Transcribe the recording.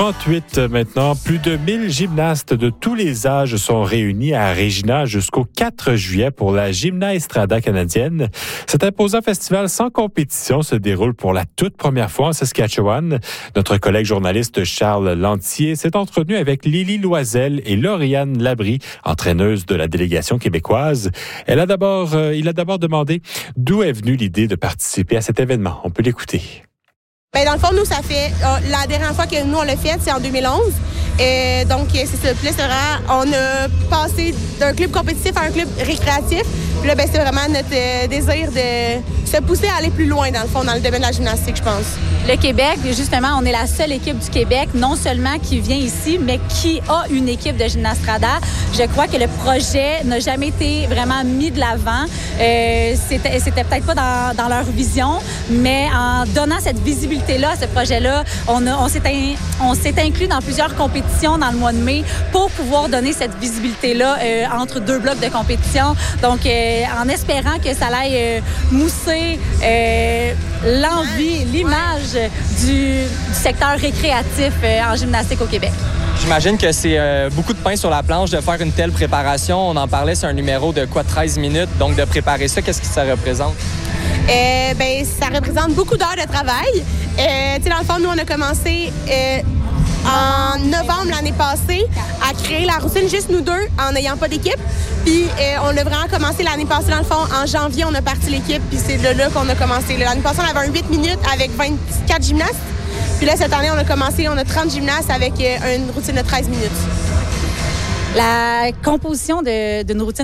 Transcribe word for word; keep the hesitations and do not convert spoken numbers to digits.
trente-huit maintenant, plus de mille gymnastes de tous les âges sont réunis à Regina jusqu'au quatre juillet pour la Gymnaestrada canadienne. Cet imposant festival sans compétition se déroule pour la toute première fois en Saskatchewan. Notre collègue journaliste Charles Lantier s'est entretenu avec Lily Loisel et Lauriane Labrie, entraîneuse de la délégation québécoise. Elle a d'abord, euh, il a d'abord demandé d'où est venue l'idée de participer à cet événement. On peut l'écouter. Ben dans le fond, nous, ça fait euh, la dernière fois que nous, on l'a fait, c'est en deux mille onze. Et donc, c'est ça. Puis là, c'est vraiment, on a passé d'un club compétitif à un club récréatif. Puis là, ben, c'est vraiment notre euh, désir de se pousser à aller plus loin, dans le fond, dans le domaine de la gymnastique, je pense. Le Québec, justement, on est la seule équipe du Québec, non seulement qui vient ici, mais qui a une équipe de Gymnastrada. Je crois que le projet n'a jamais été vraiment mis de l'avant. Euh, c'était, c'était peut-être pas dans, dans leur vision, mais en donnant cette visibilité-là à ce projet-là, on, a, on, s'est in, on s'est inclus dans plusieurs compétitions dans le mois de mai pour pouvoir donner cette visibilité-là euh, entre deux blocs de compétition. Donc, euh, en espérant que ça aille euh, mousser euh, l'envie, l'image du, du secteur récréatif euh, en gymnastique au Québec. J'imagine que c'est euh, beaucoup de pain sur la planche de faire une telle préparation. On en parlait, c'est un numéro de quoi, treize minutes. Donc, de préparer ça, qu'est-ce que ça représente? Euh, ben, ça représente beaucoup d'heures de travail. Euh, tu sais, dans le fond, nous, on a commencé euh, en novembre l'année passée à créer la routine juste nous deux en n'ayant pas d'équipe. Puis euh, on a vraiment commencé l'année passée, dans le fond, en janvier, on a parti l'équipe, puis c'est de là qu'on a commencé. L'année passée, on avait un huit minutes avec vingt-quatre gymnastes. Puis là, cette année, on a commencé, on a trente gymnastes avec euh, une routine de treize minutes. La composition de, de nos routines